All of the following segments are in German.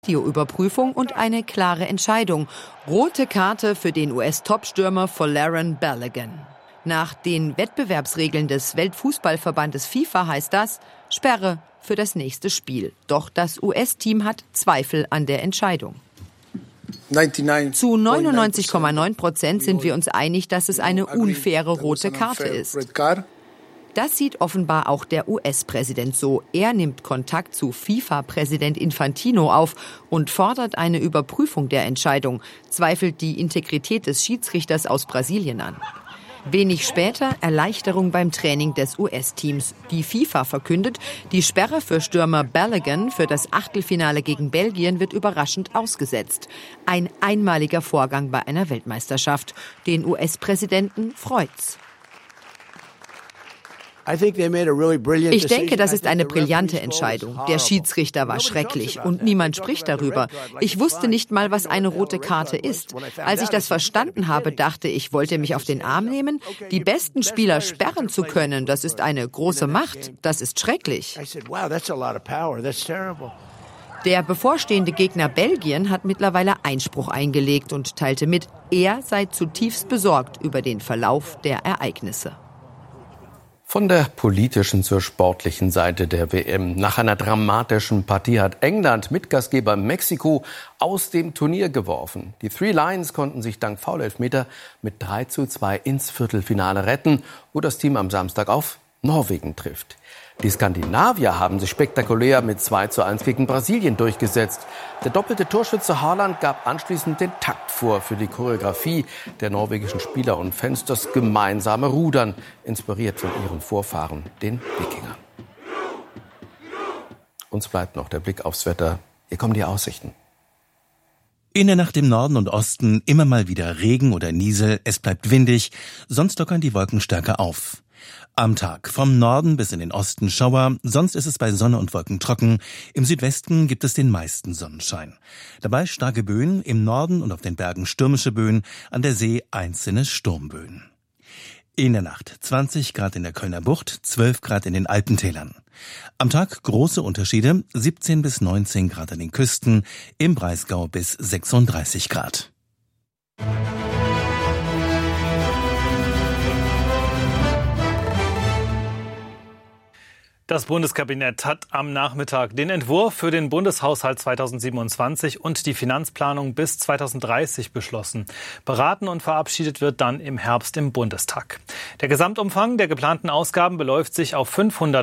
Videoüberprüfung und eine klare Entscheidung. Rote Karte für den US-Topstürmer Folarin Balogun. Nach den Wettbewerbsregeln des Weltfußballverbandes FIFA heißt das Sperre für das nächste Spiel. Doch das US-Team hat Zweifel an der Entscheidung. Zu 99,9% sind wir uns einig, dass es eine unfaire rote Karte ist. Das sieht offenbar auch der US-Präsident so. Er nimmt Kontakt zu FIFA-Präsident Infantino auf und fordert eine Überprüfung der Entscheidung, zweifelt die Integrität des Schiedsrichters aus Brasilien an. Wenig später Erleichterung beim Training des US-Teams. Die FIFA verkündet, die Sperre für Stürmer Balogun für das Achtelfinale gegen Belgien wird überraschend ausgesetzt. Ein einmaliger Vorgang bei einer Weltmeisterschaft. Den US-Präsidenten freut's. Ich denke, das ist eine brillante Entscheidung. Der Schiedsrichter war schrecklich und niemand spricht darüber. Ich wusste nicht mal, was eine rote Karte ist. Als ich das verstanden habe, dachte ich, wollte mich auf den Arm nehmen? Die besten Spieler sperren zu können, das ist eine große Macht. Das ist schrecklich. Der bevorstehende Gegner Belgien hat mittlerweile Einspruch eingelegt und teilte mit, er sei zutiefst besorgt über den Verlauf der Ereignisse. Von der politischen zur sportlichen Seite der WM. Nach einer dramatischen Partie hat England Mitgastgeber Mexiko aus dem Turnier geworfen. Die Three Lions konnten sich dank Foulelfmeter mit 3:2 ins Viertelfinale retten, wo das Team am Samstag auf Norwegen trifft. Die Skandinavier haben sich spektakulär mit 2:1 gegen Brasilien durchgesetzt. Der doppelte Torschütze Haaland gab anschließend den Takt vor für die Choreografie der norwegischen Spieler und Fans, das gemeinsame Rudern, inspiriert von ihren Vorfahren, den Wikingern. Uns bleibt noch der Blick aufs Wetter. Hier kommen die Aussichten. In der Nacht im Norden und Osten immer mal wieder Regen oder Niesel. Es bleibt windig, sonst lockern die Wolken stärker auf. Am Tag vom Norden bis in den Osten Schauer, sonst ist es bei Sonne und Wolken trocken. Im Südwesten gibt es den meisten Sonnenschein. Dabei starke Böen, im Norden und auf den Bergen stürmische Böen, an der See einzelne Sturmböen. In der Nacht 20 Grad in der Kölner Bucht, 12 Grad in den Alpentälern. Am Tag große Unterschiede, 17 bis 19 Grad an den Küsten, im Breisgau bis 36 Grad. Das Bundeskabinett hat am Nachmittag den Entwurf für den Bundeshaushalt 2027 und die Finanzplanung bis 2030 beschlossen. Beraten und verabschiedet wird dann im Herbst im Bundestag. Der Gesamtumfang der geplanten Ausgaben beläuft sich auf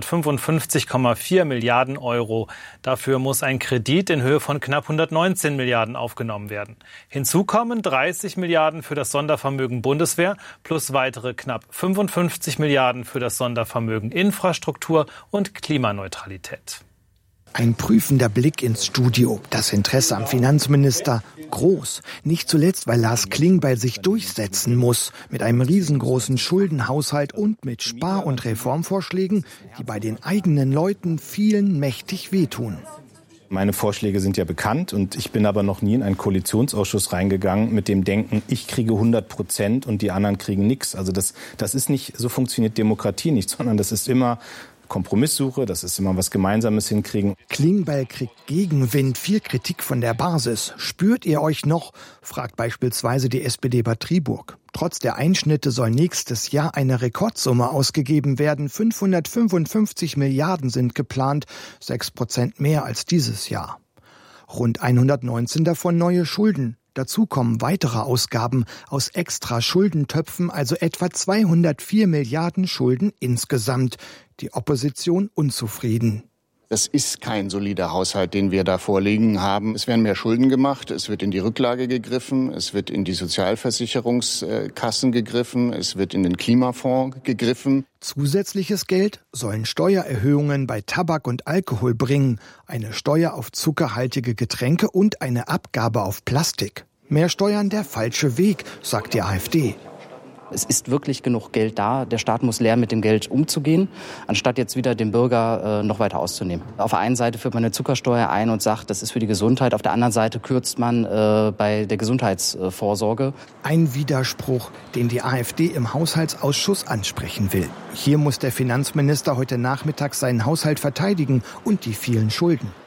555,4 Milliarden Euro. Dafür muss ein Kredit in Höhe von knapp 119 Milliarden aufgenommen werden. Hinzu kommen 30 Milliarden für das Sondervermögen Bundeswehr plus weitere knapp 55 Milliarden für das Sondervermögen Infrastruktur und Klimaneutralität. Ein prüfender Blick ins Studio. Das Interesse am Finanzminister groß. Nicht zuletzt, weil Lars Klingbeil sich durchsetzen muss. Mit einem riesengroßen Schuldenhaushalt und mit Spar- und Reformvorschlägen, die bei den eigenen Leuten vielen mächtig wehtun. Meine Vorschläge sind ja bekannt und ich bin aber noch nie in einen Koalitionsausschuss reingegangen mit dem Denken, ich kriege 100% und die anderen kriegen nichts. Also das ist nicht, so funktioniert Demokratie nicht, sondern das ist immer Kompromisssuche, das ist immer was Gemeinsames hinkriegen. Klingbeil kriegt Gegenwind, viel Kritik von der Basis. Spürt ihr euch noch? Fragt beispielsweise die SPD Bad Triburg. Trotz der Einschnitte soll nächstes Jahr eine Rekordsumme ausgegeben werden. 555 Milliarden sind geplant, 6% mehr als dieses Jahr. Rund 119 davon neue Schulden. Dazu kommen weitere Ausgaben aus extra Schuldentöpfen, also etwa 204 Milliarden Schulden insgesamt. Die Opposition unzufrieden. Das ist kein solider Haushalt, den wir da vorliegen haben. Es werden mehr Schulden gemacht, es wird in die Rücklage gegriffen, es wird in die Sozialversicherungskassen gegriffen, es wird in den Klimafonds gegriffen. Zusätzliches Geld sollen Steuererhöhungen bei Tabak und Alkohol bringen, eine Steuer auf zuckerhaltige Getränke und eine Abgabe auf Plastik. Mehr Steuern der falsche Weg, sagt die AfD. Es ist wirklich genug Geld da. Der Staat muss lernen, mit dem Geld umzugehen, anstatt jetzt wieder den Bürger noch weiter auszunehmen. Auf der einen Seite führt man eine Zuckersteuer ein und sagt, das ist für die Gesundheit. Auf der anderen Seite kürzt man bei der Gesundheitsvorsorge. Ein Widerspruch, den die AfD im Haushaltsausschuss ansprechen will. Hier muss der Finanzminister heute Nachmittag seinen Haushalt verteidigen und die vielen Schulden.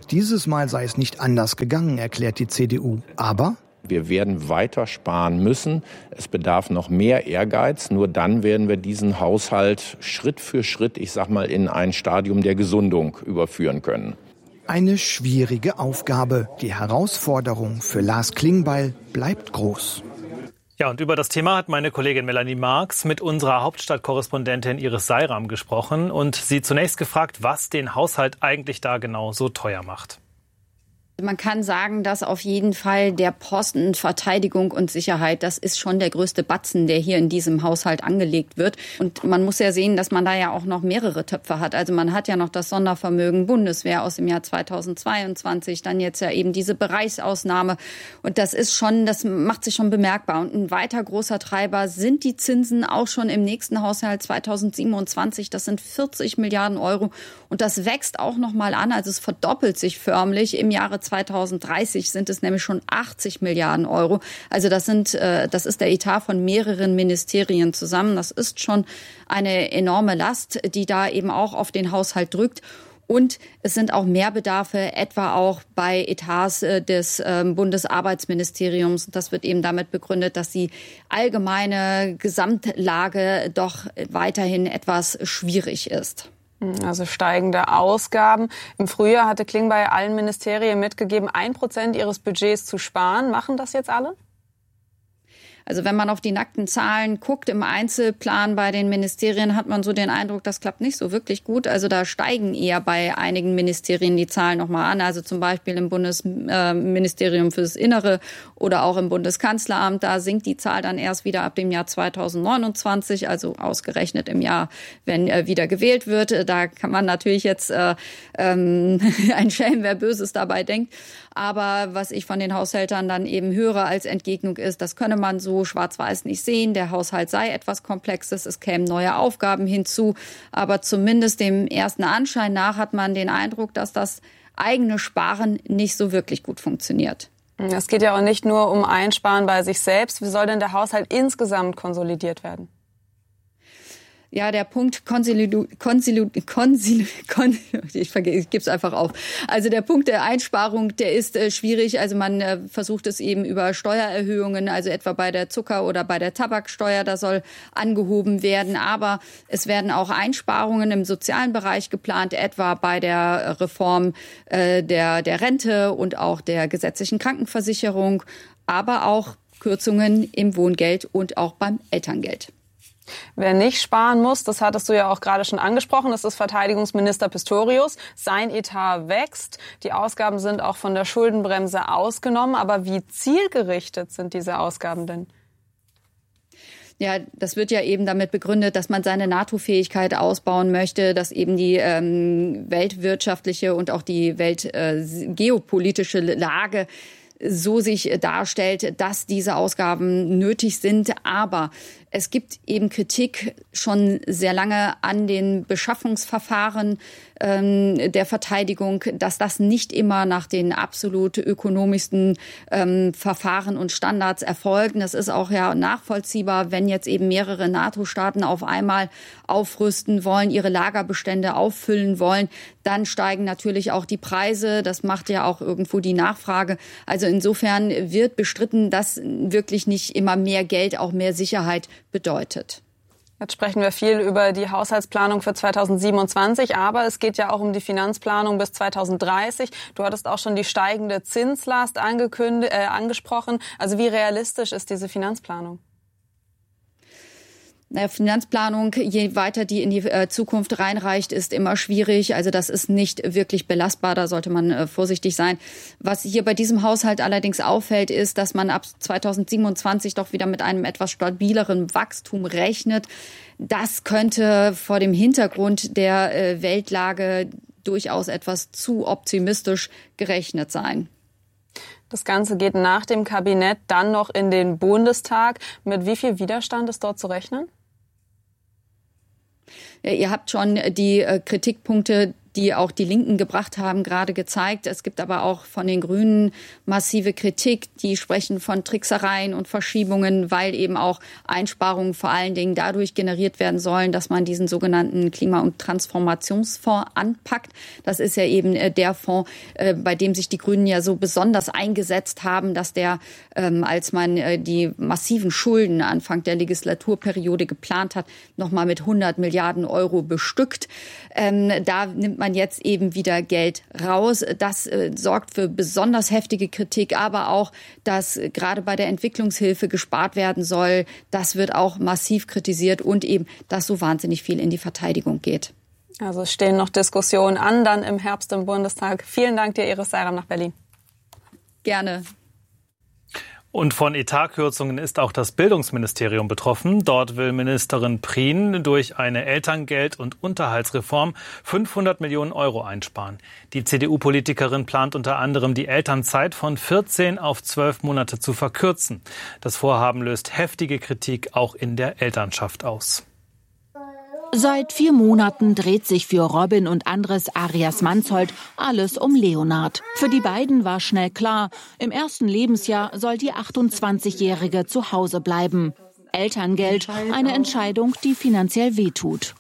Dieses Mal sei es nicht anders gegangen, erklärt die CDU. Aber wir werden weiter sparen müssen. Es bedarf noch mehr Ehrgeiz. Nur dann werden wir diesen Haushalt Schritt für Schritt, in ein Stadium der Gesundung überführen können. Eine schwierige Aufgabe. Die Herausforderung für Lars Klingbeil bleibt groß. Ja, und über das Thema hat meine Kollegin Melanie Marx mit unserer Hauptstadtkorrespondentin Iris Seiram gesprochen und sie zunächst gefragt, was den Haushalt eigentlich da genau so teuer macht. Man kann sagen, dass auf jeden Fall der Posten Verteidigung und Sicherheit, das ist schon der größte Batzen, der hier in diesem Haushalt angelegt wird. Und man muss ja sehen, dass man da ja auch noch mehrere Töpfe hat. Also man hat ja noch das Sondervermögen Bundeswehr aus dem Jahr 2022, dann jetzt ja eben diese Bereichsausnahme. Und das macht sich schon bemerkbar. Und ein weiter großer Treiber sind die Zinsen auch schon im nächsten Haushalt 2027. Das sind 40 Milliarden Euro. Und das wächst auch noch mal an. Also es verdoppelt sich förmlich. Im Jahre 2030 sind es nämlich schon 80 Milliarden Euro. Also das ist der Etat von mehreren Ministerien zusammen. Das ist schon eine enorme Last, die da eben auch auf den Haushalt drückt. Und es sind auch Mehrbedarfe, etwa auch bei Etats des Bundesarbeitsministeriums. Das wird eben damit begründet, dass die allgemeine Gesamtlage doch weiterhin etwas schwierig ist. Also steigende Ausgaben. Im Frühjahr hatte Klingbeil allen Ministerien mitgegeben, 1% ihres Budgets zu sparen. Machen das jetzt alle? Also wenn man auf die nackten Zahlen guckt, im Einzelplan bei den Ministerien hat man so den Eindruck, das klappt nicht so wirklich gut. Also da steigen eher bei einigen Ministerien die Zahlen nochmal an. Also zum Beispiel im Bundesministerium fürs Innere oder auch im Bundeskanzleramt. Da sinkt die Zahl dann erst wieder ab dem Jahr 2029, also ausgerechnet im Jahr, wenn wieder gewählt wird. Da kann man natürlich jetzt ein Schelm, wer Böses dabei denkt. Aber was ich von den Haushältern dann eben höre als Entgegnung ist, das könne man so schwarz-weiß nicht sehen. Der Haushalt sei etwas Komplexes, es kämen neue Aufgaben hinzu. Aber zumindest dem ersten Anschein nach hat man den Eindruck, dass das eigene Sparen nicht so wirklich gut funktioniert. Es geht ja auch nicht nur um Einsparen bei sich selbst. Wie soll denn der Haushalt insgesamt konsolidiert werden? Ja, der Punkt ich gebe es einfach auf. Also der Punkt der Einsparung, der ist schwierig. Also man versucht es eben über Steuererhöhungen, also etwa bei der Zucker- oder bei der Tabaksteuer, da soll angehoben werden. Aber es werden auch Einsparungen im sozialen Bereich geplant, etwa bei der Reform der Rente und auch der gesetzlichen Krankenversicherung, aber auch Kürzungen im Wohngeld und auch beim Elterngeld. Wer nicht sparen muss, das hattest du ja auch gerade schon angesprochen, das ist Verteidigungsminister Pistorius. Sein Etat wächst. Die Ausgaben sind auch von der Schuldenbremse ausgenommen. Aber wie zielgerichtet sind diese Ausgaben denn? Ja, das wird ja eben damit begründet, dass man seine NATO-Fähigkeit ausbauen möchte, dass eben die weltwirtschaftliche und auch die weltgeopolitische Lage so sich darstellt, dass diese Ausgaben nötig sind. Aber es gibt eben Kritik schon sehr lange an den Beschaffungsverfahren der Verteidigung, dass das nicht immer nach den absolut ökonomischsten Verfahren und Standards erfolgen. Das ist auch ja nachvollziehbar, wenn jetzt eben mehrere NATO-Staaten auf einmal aufrüsten wollen, ihre Lagerbestände auffüllen wollen, dann steigen natürlich auch die Preise. Das macht ja auch irgendwo die Nachfrage. Also insofern wird bestritten, dass wirklich nicht immer mehr Geld auch mehr Sicherheit bedeutet. Jetzt sprechen wir viel über die Haushaltsplanung für 2027, aber es geht ja auch um die Finanzplanung bis 2030. Du hattest auch schon die steigende Zinslast angesprochen. Also wie realistisch ist diese Finanzplanung? Finanzplanung, je weiter die in die Zukunft reinreicht, ist immer schwierig. Also das ist nicht wirklich belastbar, da sollte man vorsichtig sein. Was hier bei diesem Haushalt allerdings auffällt, ist, dass man ab 2027 doch wieder mit einem etwas stabileren Wachstum rechnet. Das könnte vor dem Hintergrund der Weltlage durchaus etwas zu optimistisch gerechnet sein. Das Ganze geht nach dem Kabinett dann noch in den Bundestag. Mit wie viel Widerstand ist dort zu rechnen? Ihr habt schon die Kritikpunkte die auch die Linken gebracht haben, gerade gezeigt. Es gibt aber auch von den Grünen massive Kritik. Die sprechen von Tricksereien und Verschiebungen, weil eben auch Einsparungen vor allen Dingen dadurch generiert werden sollen, dass man diesen sogenannten Klima- und Transformationsfonds anpackt. Das ist ja eben der Fonds, bei dem sich die Grünen ja so besonders eingesetzt haben, dass der, als man die massiven Schulden Anfang der Legislaturperiode geplant hat, nochmal mit 100 Milliarden Euro bestückt. Da nimmt man jetzt eben wieder Geld raus. Das sorgt für besonders heftige Kritik, aber auch, dass gerade bei der Entwicklungshilfe gespart werden soll. Das wird auch massiv kritisiert und eben, dass so wahnsinnig viel in die Verteidigung geht. Also es stehen noch Diskussionen an, dann im Herbst im Bundestag. Vielen Dank dir, Iris Seiram, nach Berlin. Gerne. Und von Etatkürzungen ist auch das Bildungsministerium betroffen. Dort will Ministerin Prien durch eine Elterngeld- und Unterhaltsreform 500 Millionen Euro einsparen. Die CDU-Politikerin plant unter anderem, die Elternzeit von 14 auf 12 Monate zu verkürzen. Das Vorhaben löst heftige Kritik auch in der Elternschaft aus. Seit 4 Monaten dreht sich für Robin und Andres Arias Mansholt alles um Leonard. Für die beiden war schnell klar, im ersten Lebensjahr soll die 28-Jährige zu Hause bleiben. Elterngeld, eine Entscheidung, die finanziell wehtut.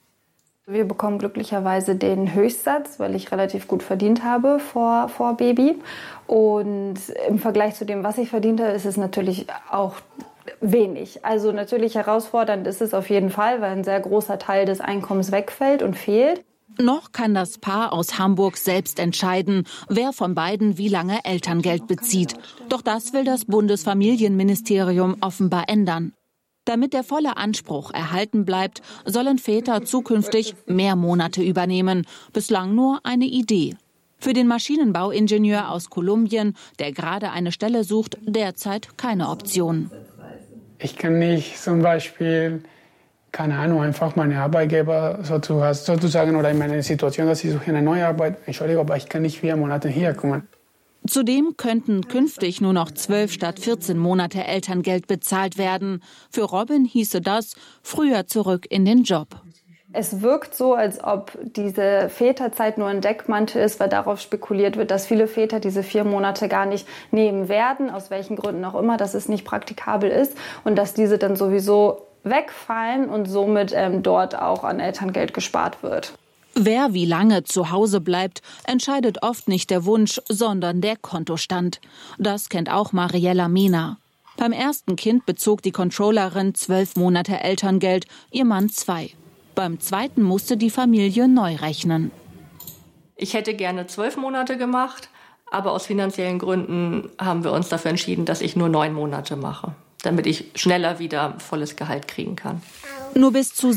Wir bekommen glücklicherweise den Höchstsatz, weil ich relativ gut verdient habe vor Baby. Und im Vergleich zu dem, was ich verdiente, ist es natürlich auch wenig. Also natürlich herausfordernd ist es auf jeden Fall, weil ein sehr großer Teil des Einkommens wegfällt und fehlt. Noch kann das Paar aus Hamburg selbst entscheiden, wer von beiden wie lange Elterngeld bezieht. Doch das will das Bundesfamilienministerium offenbar ändern. Damit der volle Anspruch erhalten bleibt, sollen Väter zukünftig mehr Monate übernehmen. Bislang nur eine Idee. Für den Maschinenbauingenieur aus Kolumbien, der gerade eine Stelle sucht, derzeit keine Option. Ich kann nicht zum Beispiel, keine Ahnung, einfach meine Arbeitgeber sozusagen oder in meiner Situation, dass ich suche eine neue Arbeit. Entschuldigung, aber ich kann nicht 4 Monate hier kommen. Zudem könnten künftig nur noch 12 statt 14 Monate Elterngeld bezahlt werden. Für Robin hieße das früher zurück in den Job. Es wirkt so, als ob diese Väterzeit nur ein Deckmantel ist, weil darauf spekuliert wird, dass viele Väter diese 4 Monate gar nicht nehmen werden, aus welchen Gründen auch immer, dass es nicht praktikabel ist und dass diese dann sowieso wegfallen und somit dort auch an Elterngeld gespart wird. Wer wie lange zu Hause bleibt, entscheidet oft nicht der Wunsch, sondern der Kontostand. Das kennt auch Mariella Mehner. Beim ersten Kind bezog die Controllerin 12 Monate Elterngeld, ihr Mann 2. Beim zweiten musste die Familie neu rechnen. Ich hätte gerne 12 Monate gemacht, aber aus finanziellen Gründen haben wir uns dafür entschieden, dass ich nur 9 Monate mache, damit ich schneller wieder volles Gehalt kriegen kann. Nur bis zu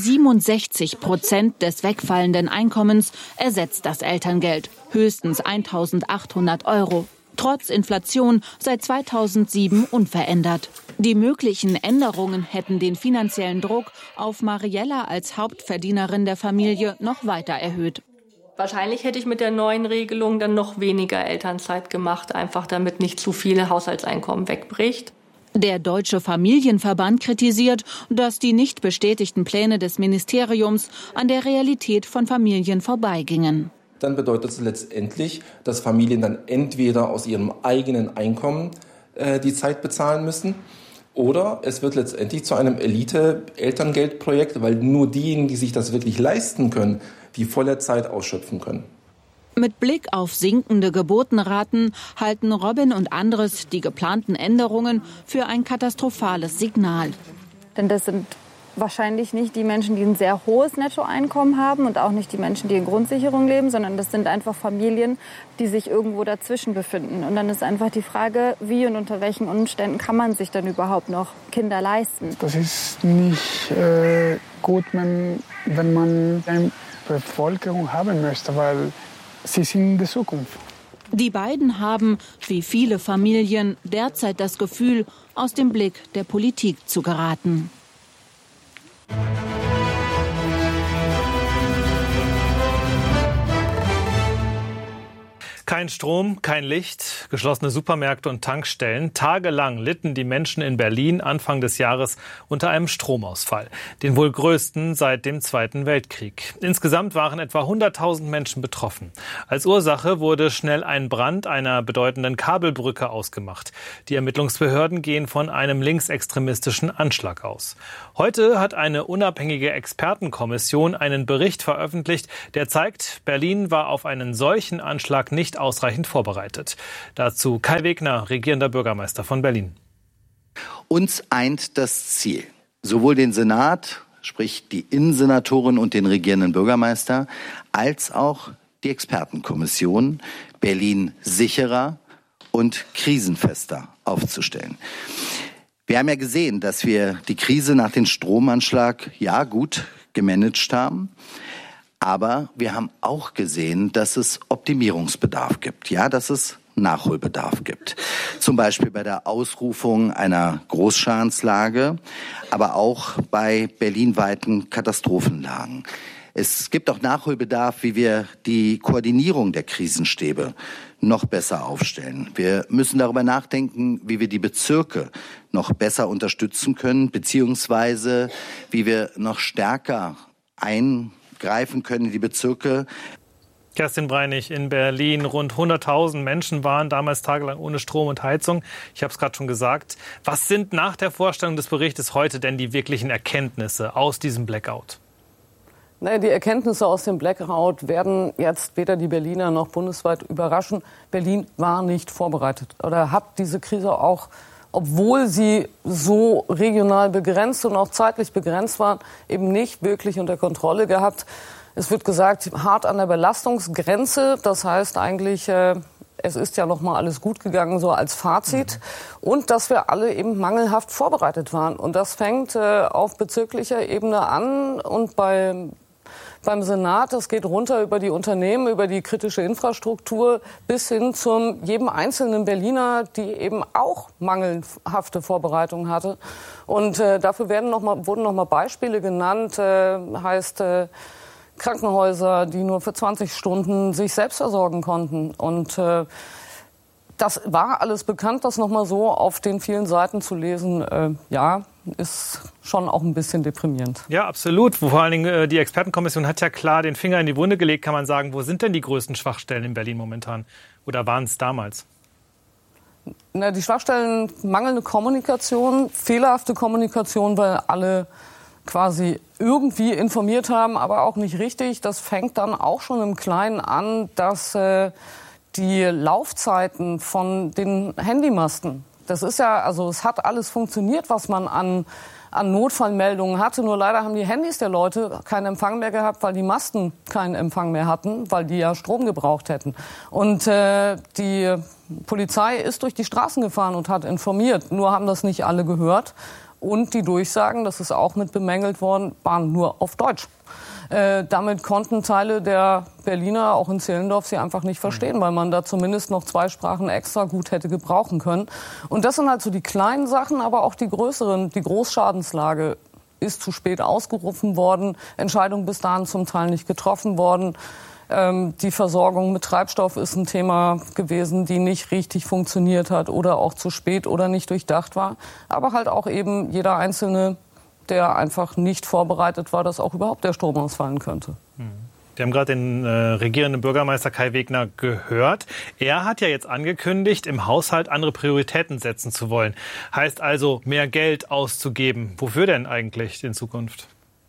67% des wegfallenden Einkommens ersetzt das Elterngeld, höchstens 1.800 Euro. Trotz Inflation seit 2007 unverändert. Die möglichen Änderungen hätten den finanziellen Druck auf Mariella als Hauptverdienerin der Familie noch weiter erhöht. Wahrscheinlich hätte ich mit der neuen Regelung dann noch weniger Elternzeit gemacht, einfach damit nicht zu viel Haushaltseinkommen wegbricht. Der Deutsche Familienverband kritisiert, dass die nicht bestätigten Pläne des Ministeriums an der Realität von Familien vorbeigingen. Dann bedeutet es letztendlich, dass Familien dann entweder aus ihrem eigenen Einkommen die Zeit bezahlen müssen oder es wird letztendlich zu einem Elite-Elterngeldprojekt, weil nur diejenigen, die sich das wirklich leisten können, die volle Zeit ausschöpfen können. Mit Blick auf sinkende Geburtenraten halten Robin und Andres die geplanten Änderungen für ein katastrophales Signal. Denn das sind wahrscheinlich nicht die Menschen, die ein sehr hohes Nettoeinkommen haben und auch nicht die Menschen, die in Grundsicherung leben, sondern das sind einfach Familien, die sich irgendwo dazwischen befinden. Und dann ist einfach die Frage, wie und unter welchen Umständen kann man sich dann überhaupt noch Kinder leisten? Das ist nicht gut, wenn man eine Bevölkerung haben möchte, weil sie sind die Zukunft. Die beiden haben, wie viele Familien, derzeit das Gefühl, aus dem Blick der Politik zu geraten. Kein Kein Strom, kein Licht, geschlossene Supermärkte und Tankstellen. Tagelang litten die Menschen in Berlin Anfang des Jahres unter einem Stromausfall. Den wohl größten seit dem Zweiten Weltkrieg. Insgesamt waren etwa 100.000 Menschen betroffen. Als Ursache wurde schnell ein Brand einer bedeutenden Kabelbrücke ausgemacht. Die Ermittlungsbehörden gehen von einem linksextremistischen Anschlag aus. Heute hat eine unabhängige Expertenkommission einen Bericht veröffentlicht, der zeigt, Berlin war auf einen solchen Anschlag nicht ausreichend vorbereitet. Dazu Kai Wegner, regierender Bürgermeister von Berlin. Uns eint das Ziel, sowohl den Senat, sprich die Innensenatorin und den regierenden Bürgermeister, als auch die Expertenkommission, Berlin sicherer und krisenfester aufzustellen. Wir haben ja gesehen, dass wir die Krise nach dem Stromanschlag gut gemanagt haben. Aber wir haben auch gesehen, dass es Optimierungsbedarf gibt, dass es Nachholbedarf gibt. Zum Beispiel bei der Ausrufung einer Großschadenslage, aber auch bei berlinweiten Katastrophenlagen. Es gibt auch Nachholbedarf, wie wir die Koordinierung der Krisenstäbe noch besser aufstellen. Wir müssen darüber nachdenken, wie wir die Bezirke noch besser unterstützen können, beziehungsweise wie wir noch stärker eingreifen können in die Bezirke. Kerstin Breinig in Berlin. Rund 100.000 Menschen waren damals tagelang ohne Strom und Heizung. Ich habe es gerade schon gesagt. Was sind nach der Vorstellung des Berichtes heute denn die wirklichen Erkenntnisse aus diesem Blackout? Die Erkenntnisse aus dem Blackout werden jetzt weder die Berliner noch bundesweit überraschen. Berlin war nicht vorbereitet oder hat diese Krise auch, obwohl sie so regional begrenzt und auch zeitlich begrenzt war, eben nicht wirklich unter Kontrolle gehabt. Es wird gesagt, hart an der Belastungsgrenze. Das heißt eigentlich, es ist ja noch mal alles gut gegangen, so als Fazit. Und dass wir alle eben mangelhaft vorbereitet waren. Und das fängt auf bezirklicher Ebene an und beim Senat, das geht runter über die Unternehmen, über die kritische Infrastruktur bis hin zum jedem einzelnen Berliner, die eben auch mangelhafte Vorbereitung hatte. Und dafür wurden noch mal Beispiele genannt, heißt Krankenhäuser, die nur für 20 Stunden sich selbst versorgen konnten. Und das war alles bekannt, das noch mal so auf den vielen Seiten zu lesen, ist schon auch ein bisschen deprimierend. Ja, absolut. Vor allen Dingen, die Expertenkommission hat ja klar den Finger in die Wunde gelegt, kann man sagen. Wo sind denn die größten Schwachstellen in Berlin momentan? Oder waren es damals? Die Schwachstellen, mangelnde Kommunikation, fehlerhafte Kommunikation, weil alle quasi irgendwie informiert haben, aber auch nicht richtig. Das fängt dann auch schon im Kleinen an, dass die Laufzeiten von den Handymasten, das ist ja, also es hat alles funktioniert, was man an Notfallmeldungen hatte. Nur leider haben die Handys der Leute keinen Empfang mehr gehabt, weil die Masten keinen Empfang mehr hatten, weil die ja Strom gebraucht hätten. Und die Polizei ist durch die Straßen gefahren und hat informiert. Nur haben das nicht alle gehört. Und die Durchsagen, das ist auch mit bemängelt worden, waren nur auf Deutsch. Damit konnten Teile der Berliner, auch in Zehlendorf, sie einfach nicht verstehen, weil man da zumindest noch 2 Sprachen extra gut hätte gebrauchen können. Und das sind halt so die kleinen Sachen, aber auch die größeren. Die Großschadenslage ist zu spät ausgerufen worden, Entscheidungen bis dahin zum Teil nicht getroffen worden. Die Versorgung mit Treibstoff ist ein Thema gewesen, die nicht richtig funktioniert hat oder auch zu spät oder nicht durchdacht war. Aber halt auch eben jeder Einzelne, der einfach nicht vorbereitet war, dass auch überhaupt der Strom ausfallen könnte. Wir haben gerade den regierenden Bürgermeister Kai Wegner gehört. Er hat ja jetzt angekündigt, im Haushalt andere Prioritäten setzen zu wollen. Heißt also, mehr Geld auszugeben. Wofür denn eigentlich in Zukunft?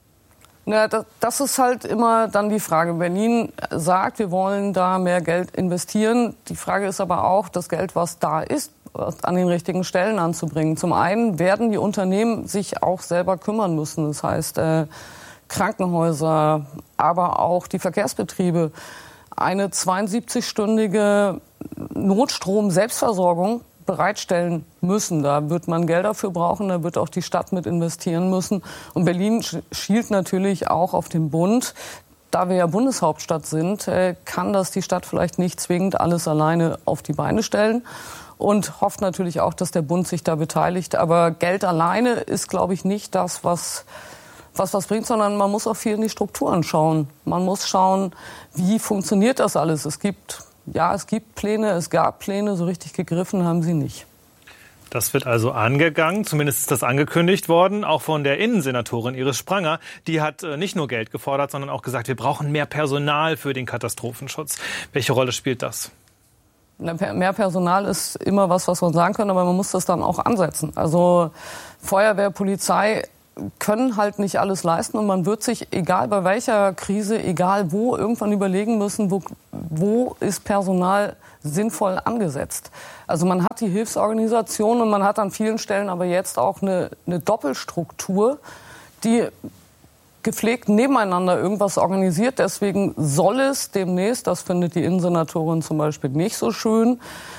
Das ist halt immer dann die Frage. Berlin sagt, wir wollen da mehr Geld investieren. Die Frage ist aber auch, das Geld, was da ist, an den richtigen Stellen anzubringen. Zum einen werden die Unternehmen sich auch selber kümmern müssen. Das heißt, Krankenhäuser, aber auch die Verkehrsbetriebe. Eine 72-stündige Notstrom-Selbstversorgung bereitstellen müssen. Da wird man Gelder für brauchen, da wird auch die Stadt mit investieren müssen. Und Berlin schielt natürlich auch auf den Bund. Da wir ja Bundeshauptstadt sind, kann das die Stadt vielleicht nicht zwingend alles alleine auf die Beine stellen. Und hofft natürlich auch, dass der Bund sich da beteiligt. Aber Geld alleine ist, glaube ich, nicht das, was bringt, sondern man muss auch viel in die Strukturen schauen. Man muss schauen, wie funktioniert das alles. Es gibt ja, es gibt Pläne, es gab Pläne, so richtig gegriffen haben sie nicht. Das wird also angegangen, zumindest ist das angekündigt worden, auch von der Innensenatorin Iris Spranger. Die hat nicht nur Geld gefordert, sondern auch gesagt, wir brauchen mehr Personal für den Katastrophenschutz. Welche Rolle spielt das? Mehr Personal ist immer was man sagen kann, aber man muss das dann auch ansetzen. Also Feuerwehr, Polizei können halt nicht alles leisten und man wird sich, egal bei welcher Krise, egal wo, irgendwann überlegen müssen, wo ist Personal sinnvoll angesetzt. Also man hat die Hilfsorganisation und man hat an vielen Stellen aber jetzt auch eine Doppelstruktur, die gepflegt nebeneinander irgendwas organisiert. Deswegen soll es demnächst, das findet die Innensenatorin zum Beispiel nicht so schön,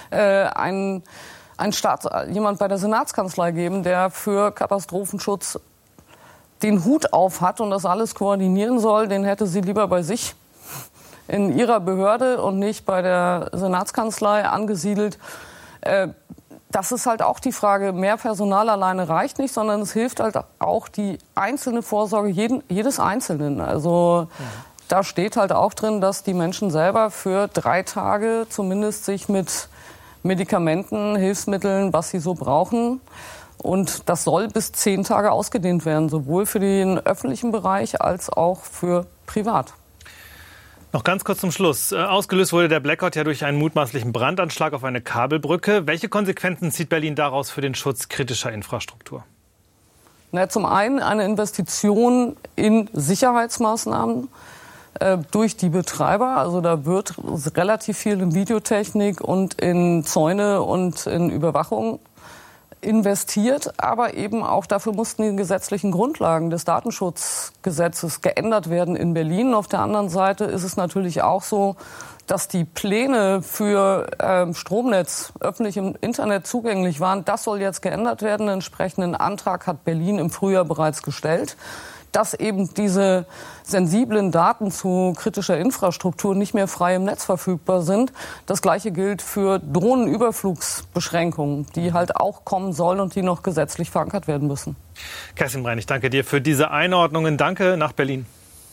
jemand bei der Senatskanzlei geben, der für Katastrophenschutz den Hut auf hat und das alles koordinieren soll. Den hätte sie lieber bei sich in ihrer Behörde und nicht bei der Senatskanzlei angesiedelt. Das ist halt auch die Frage, mehr Personal alleine reicht nicht, sondern es hilft halt auch die einzelne Vorsorge jedes Einzelnen. Also da steht halt auch drin, dass die Menschen selber für 3 Tage zumindest sich mit Medikamenten, Hilfsmitteln, was sie so brauchen. Und das soll bis 10 Tage ausgedehnt werden, sowohl für den öffentlichen Bereich als auch für privat. Noch ganz kurz zum Schluss. Ausgelöst wurde der Blackout ja durch einen mutmaßlichen Brandanschlag auf eine Kabelbrücke. Welche Konsequenzen zieht Berlin daraus für den Schutz kritischer Infrastruktur? Zum einen eine Investition in Sicherheitsmaßnahmen durch die Betreiber. Also da wird relativ viel in Videotechnik und in Zäune und in Überwachung investiert, aber eben auch dafür mussten die gesetzlichen Grundlagen des Datenschutzgesetzes geändert werden in Berlin. Auf der anderen Seite ist es natürlich auch so, dass die Pläne für Stromnetz öffentlich im Internet zugänglich waren. Das soll jetzt geändert werden. Einen entsprechenden Antrag hat Berlin im Frühjahr bereits gestellt, dass eben diese sensiblen Daten zu kritischer Infrastruktur nicht mehr frei im Netz verfügbar sind. Das Gleiche gilt für Drohnenüberflugsbeschränkungen, die halt auch kommen sollen und die noch gesetzlich verankert werden müssen. Kerstin Brein, ich danke dir für diese Einordnungen. Danke nach Berlin.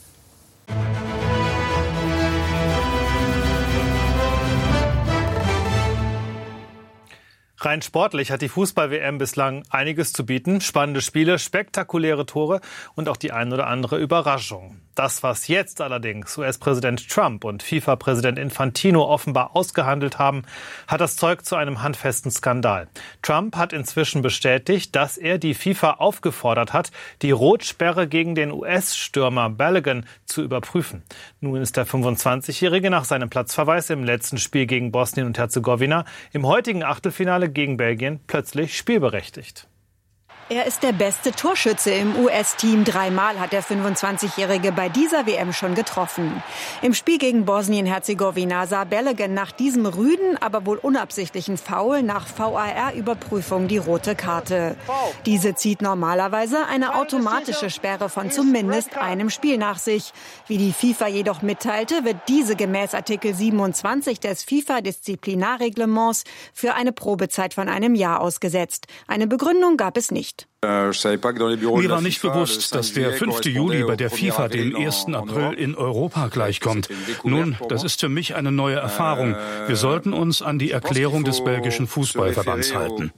Rein sportlich hat die Fußball-WM bislang einiges zu bieten. Spannende Spiele, spektakuläre Tore und auch die ein oder andere Überraschung. Das, was jetzt allerdings US-Präsident Trump und FIFA-Präsident Infantino offenbar ausgehandelt haben, hat das Zeug zu einem handfesten Skandal. Trump hat inzwischen bestätigt, dass er die FIFA aufgefordert hat, die Rotsperre gegen den US-Stürmer Balogun zu überprüfen. Nun ist der 25-Jährige nach seinem Platzverweis im letzten Spiel gegen Bosnien und Herzegowina im heutigen Achtelfinale gegen Belgien plötzlich spielberechtigt. Er ist der beste Torschütze im US-Team. 3-mal hat der 25-Jährige bei dieser WM schon getroffen. Im Spiel gegen Bosnien-Herzegowina sah Balogun nach diesem rüden, aber wohl unabsichtlichen Foul nach VAR-Überprüfung die rote Karte. Diese zieht normalerweise eine automatische Sperre von zumindest einem Spiel nach sich. Wie die FIFA jedoch mitteilte, wird diese gemäß Artikel 27 des FIFA-Disziplinarreglements für eine Probezeit von einem Jahr ausgesetzt. Eine Begründung gab es nicht. Mir war nicht bewusst, dass der 5. Juli bei der FIFA dem 1. April in Europa gleichkommt. Nun, das ist für mich eine neue Erfahrung. Wir sollten uns an die Erklärung des belgischen Fußballverbands halten.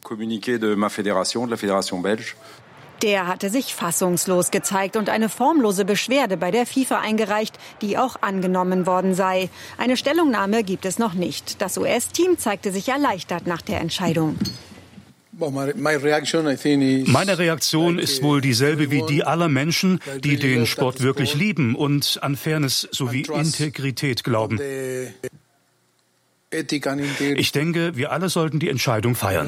Der hatte sich fassungslos gezeigt und eine formlose Beschwerde bei der FIFA eingereicht, die auch angenommen worden sei. Eine Stellungnahme gibt es noch nicht. Das US-Team zeigte sich erleichtert nach der Entscheidung. Meine Reaktion ist wohl dieselbe wie die aller Menschen, die den Sport wirklich lieben und an Fairness sowie Integrität glauben. Ich denke, wir alle sollten die Entscheidung feiern.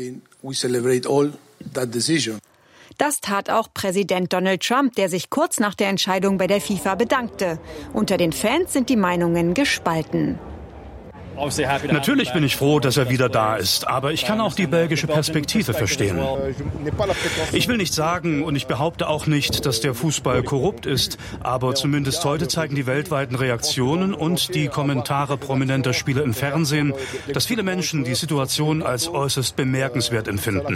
Das tat auch Präsident Donald Trump, der sich kurz nach der Entscheidung bei der FIFA bedankte. Unter den Fans sind die Meinungen gespalten. Natürlich bin ich froh, dass er wieder da ist, aber ich kann auch die belgische Perspektive verstehen. Ich will nicht sagen und ich behaupte auch nicht, dass der Fußball korrupt ist, aber zumindest heute zeigen die weltweiten Reaktionen und die Kommentare prominenter Spieler im Fernsehen, dass viele Menschen die Situation als äußerst bemerkenswert empfinden.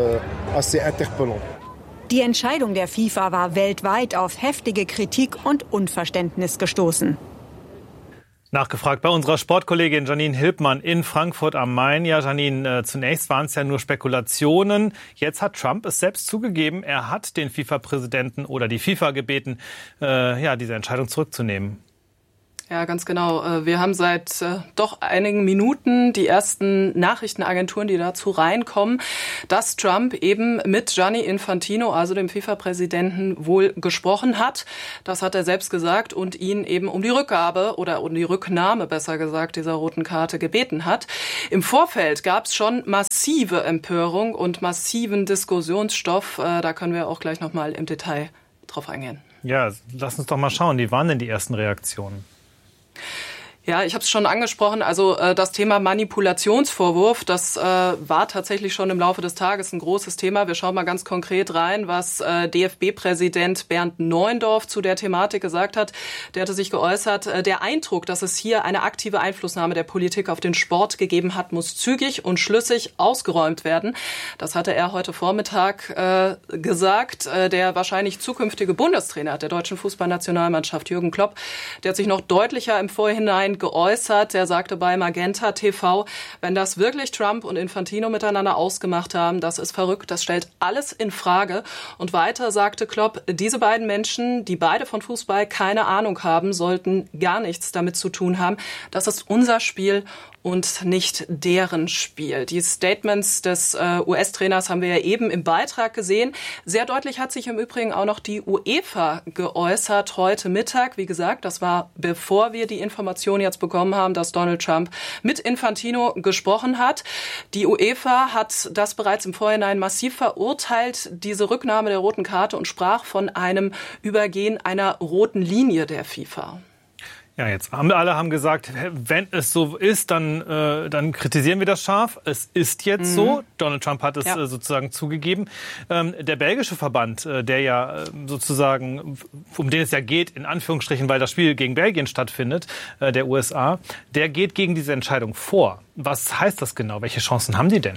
Die Entscheidung der FIFA war weltweit auf heftige Kritik und Unverständnis gestoßen. Nachgefragt bei unserer Sportkollegin Janine Hilpmann in Frankfurt am Main. Ja, Janine, zunächst waren es ja nur Spekulationen. Jetzt hat Trump es selbst zugegeben. Er hat den FIFA-Präsidenten oder die FIFA gebeten, diese Entscheidung zurückzunehmen. Ja, ganz genau. Wir haben seit doch einigen Minuten die ersten Nachrichtenagenturen, die dazu reinkommen, dass Trump eben mit Gianni Infantino, also dem FIFA-Präsidenten, wohl gesprochen hat. Das hat er selbst gesagt und ihn eben um die Rückgabe oder um die Rücknahme, besser gesagt, dieser roten Karte gebeten hat. Im Vorfeld gab es schon massive Empörung und massiven Diskussionsstoff. Da können wir auch gleich nochmal im Detail drauf eingehen. Ja, lass uns doch mal schauen. Wie waren denn die ersten Reaktionen? Ja, ich habe es schon angesprochen, also das Thema Manipulationsvorwurf, das war tatsächlich schon im Laufe des Tages ein großes Thema. Wir schauen mal ganz konkret rein, was DFB-Präsident Bernd Neuendorf zu der Thematik gesagt hat. Der hatte sich geäußert, der Eindruck, dass es hier eine aktive Einflussnahme der Politik auf den Sport gegeben hat, muss zügig und schlüssig ausgeräumt werden. Das hatte er heute Vormittag gesagt. Der wahrscheinlich zukünftige Bundestrainer der deutschen Fußballnationalmannschaft, Jürgen Klopp, der hat sich noch deutlicher im Vorhinein geäußert. Er sagte bei Magenta TV, wenn das wirklich Trump und Infantino miteinander ausgemacht haben, das ist verrückt, das stellt alles in Frage. Und weiter sagte Klopp, diese beiden Menschen, die beide von Fußball keine Ahnung haben, sollten gar nichts damit zu tun haben. Das ist unser Spiel und nicht deren Spiel. Die Statements des US-Trainers haben wir ja eben im Beitrag gesehen. Sehr deutlich hat sich im Übrigen auch noch die UEFA geäußert heute Mittag. Wie gesagt, das war bevor wir die Information jetzt bekommen haben, dass Donald Trump mit Infantino gesprochen hat. Die UEFA hat das bereits im Vorhinein massiv verurteilt, diese Rücknahme der roten Karte, und sprach von einem Übergehen einer roten Linie der FIFA. Ja, jetzt alle haben gesagt, wenn es so ist, dann kritisieren wir das scharf. Es ist jetzt so. Donald Trump hat es sozusagen zugegeben. Der belgische Verband, der ja sozusagen, um den es ja geht, in Anführungsstrichen, weil das Spiel gegen Belgien stattfindet, der USA, der geht gegen diese Entscheidung vor. Was heißt das genau? Welche Chancen haben die denn?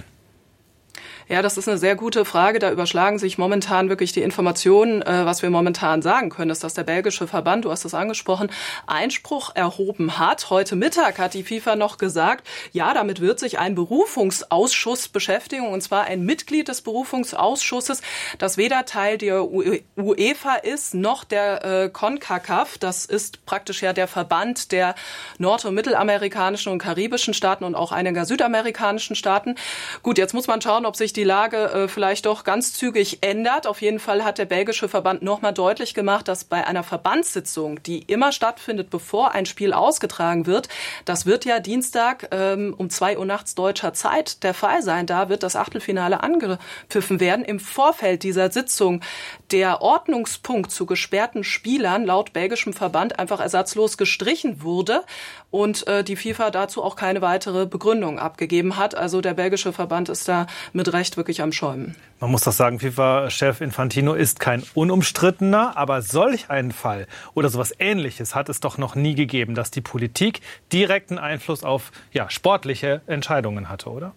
Ja, das ist eine sehr gute Frage. Da überschlagen sich momentan wirklich die Informationen. Was wir momentan sagen können, ist, dass der belgische Verband, du hast es angesprochen, Einspruch erhoben hat. Heute Mittag hat die FIFA noch gesagt, ja, damit wird sich ein Berufungsausschuss beschäftigen, und zwar ein Mitglied des Berufungsausschusses, das weder Teil der UEFA ist, noch der CONCACAF. Das ist praktisch ja der Verband der nord- und mittelamerikanischen und karibischen Staaten und auch einiger südamerikanischen Staaten. Gut, jetzt muss man schauen, ob sich die Lage vielleicht doch ganz zügig ändert. Auf jeden Fall hat der belgische Verband nochmal deutlich gemacht, dass bei einer Verbandssitzung, die immer stattfindet, bevor ein Spiel ausgetragen wird, das wird ja Dienstag um 2 Uhr nachts deutscher Zeit der Fall sein. Da wird das Achtelfinale angepfiffen werden. Im Vorfeld dieser Sitzung der Ordnungspunkt zu gesperrten Spielern laut belgischem Verband einfach ersatzlos gestrichen wurde und die FIFA dazu auch keine weitere Begründung abgegeben hat. Also der belgische Verband ist da mit Recht wirklich am Schäumen. Man muss doch sagen, FIFA-Chef Infantino ist kein unumstrittener, aber solch einen Fall oder sowas Ähnliches hat es doch noch nie gegeben, dass die Politik direkten Einfluss auf sportliche Entscheidungen hatte, oder?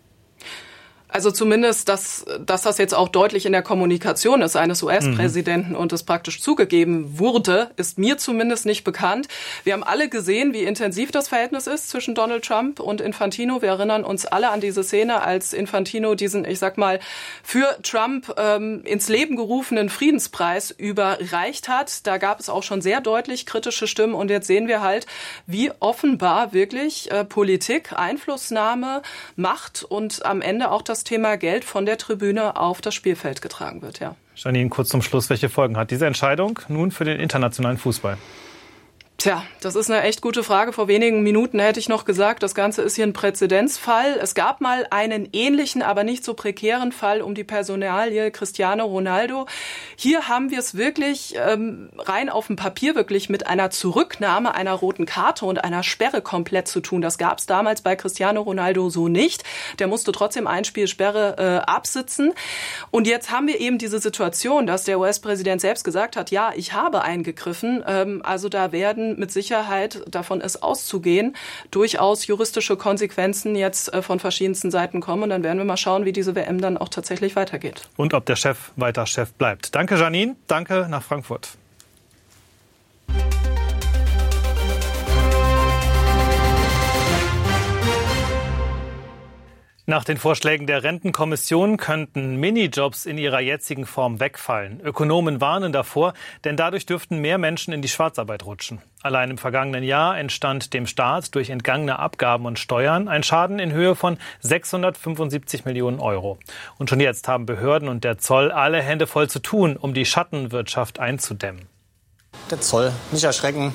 Also zumindest, dass das jetzt auch deutlich in der Kommunikation ist eines US-Präsidenten und es praktisch zugegeben wurde, ist mir zumindest nicht bekannt. Wir haben alle gesehen, wie intensiv das Verhältnis ist zwischen Donald Trump und Infantino. Wir erinnern uns alle an diese Szene, als Infantino diesen, ich sag mal, für Trump ins Leben gerufenen Friedenspreis überreicht hat. Da gab es auch schon sehr deutlich kritische Stimmen, und jetzt sehen wir halt, wie offenbar wirklich Politik, Einflussnahme, Macht und am Ende auch das Thema Geld von der Tribüne auf das Spielfeld getragen wird, ja. Janine, kurz zum Schluss, welche Folgen hat diese Entscheidung nun für den internationalen Fußball? Tja, das ist eine echt gute Frage. Vor wenigen Minuten hätte ich noch gesagt, das Ganze ist hier ein Präzedenzfall. Es gab mal einen ähnlichen, aber nicht so prekären Fall um die Personalie Cristiano Ronaldo. Hier haben wir es wirklich rein auf dem Papier wirklich mit einer Zurücknahme einer roten Karte und einer Sperre komplett zu tun. Das gab es damals bei Cristiano Ronaldo so nicht. Der musste trotzdem ein Spiel Sperre absitzen. Und jetzt haben wir eben diese Situation, dass der US-Präsident selbst gesagt hat, ja, ich habe eingegriffen. Also da werden mit Sicherheit, davon ist auszugehen, durchaus juristische Konsequenzen jetzt von verschiedensten Seiten kommen. Und dann werden wir mal schauen, wie diese WM dann auch tatsächlich weitergeht. Und ob der Chef weiter Chef bleibt. Danke, Janine. Danke nach Frankfurt. Nach den Vorschlägen der Rentenkommission könnten Minijobs in ihrer jetzigen Form wegfallen. Ökonomen warnen davor, denn dadurch dürften mehr Menschen in die Schwarzarbeit rutschen. Allein im vergangenen Jahr entstand dem Staat durch entgangene Abgaben und Steuern ein Schaden in Höhe von 675 Millionen Euro. Und schon jetzt haben Behörden und der Zoll alle Hände voll zu tun, um die Schattenwirtschaft einzudämmen. Der Zoll, nicht erschrecken.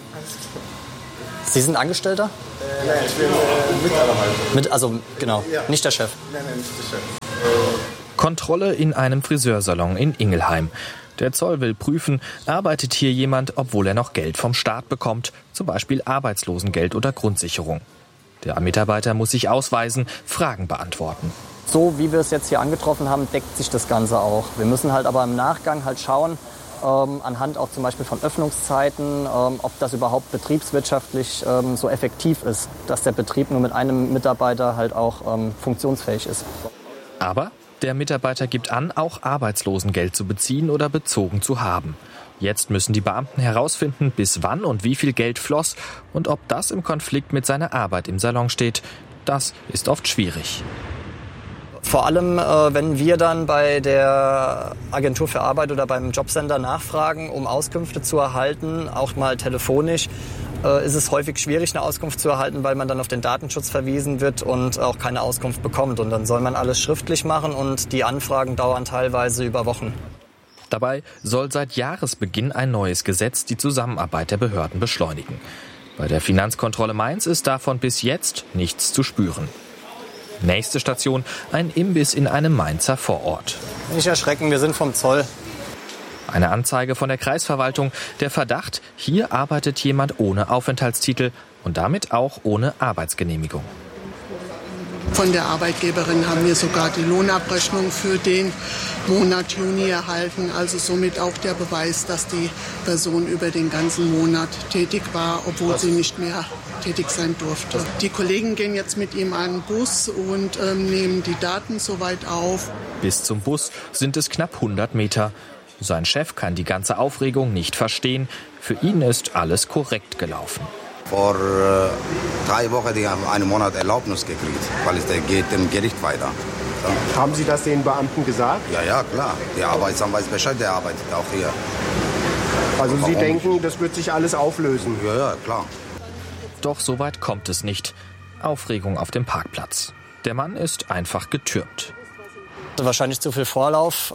Sie sind Angestellter? Nein, ich bin Mitarbeiter. Also genau, nicht der Chef. Nein, nicht der Chef. Kontrolle in einem Friseursalon in Ingelheim. Der Zoll will prüfen, arbeitet hier jemand, obwohl er noch Geld vom Staat bekommt, zum Beispiel Arbeitslosengeld oder Grundsicherung. Der Mitarbeiter muss sich ausweisen, Fragen beantworten. So wie wir es jetzt hier angetroffen haben, deckt sich das Ganze auch. Wir müssen halt aber im Nachgang halt schauen, anhand auch zum Beispiel von Öffnungszeiten, ob das überhaupt betriebswirtschaftlich so effektiv ist, dass der Betrieb nur mit einem Mitarbeiter halt auch funktionsfähig ist. Aber der Mitarbeiter gibt an, auch Arbeitslosengeld zu beziehen oder bezogen zu haben. Jetzt müssen die Beamten herausfinden, bis wann und wie viel Geld floss und ob das im Konflikt mit seiner Arbeit im Salon steht. Das ist oft schwierig. Vor allem, wenn wir dann bei der Agentur für Arbeit oder beim Jobcenter nachfragen, um Auskünfte zu erhalten, auch mal telefonisch, ist es häufig schwierig, eine Auskunft zu erhalten, weil man dann auf den Datenschutz verwiesen wird und auch keine Auskunft bekommt. Und dann soll man alles schriftlich machen und die Anfragen dauern teilweise über Wochen. Dabei soll seit Jahresbeginn ein neues Gesetz die Zusammenarbeit der Behörden beschleunigen. Bei der Finanzkontrolle Mainz ist davon bis jetzt nichts zu spüren. Nächste Station, ein Imbiss in einem Mainzer Vorort. Nicht erschrecken, wir sind vom Zoll. Eine Anzeige von der Kreisverwaltung. Der Verdacht, hier arbeitet jemand ohne Aufenthaltstitel und damit auch ohne Arbeitsgenehmigung. Von der Arbeitgeberin haben wir sogar die Lohnabrechnung für den Monat Juni erhalten. Also somit auch der Beweis, dass die Person über den ganzen Monat tätig war, obwohl sie nicht mehr tätig sein durfte. Die Kollegen gehen jetzt mit ihm an den Bus und nehmen die Daten soweit auf. Bis zum Bus sind es knapp 100 Meter. Sein Chef kann die ganze Aufregung nicht verstehen. Für ihn ist alles korrekt gelaufen. Vor 3 Wochen die haben einen Monat Erlaubnis gekriegt, weil es geht im Gericht weiter. Ja. Haben Sie das den Beamten gesagt? Ja, klar. Der Arbeitsamt weiß Bescheid, der arbeitet auch hier. Also Sie denken, das wird sich alles auflösen? Ja, klar. Doch so weit kommt es nicht. Aufregung auf dem Parkplatz. Der Mann ist einfach getürmt. Wahrscheinlich zu viel Vorlauf.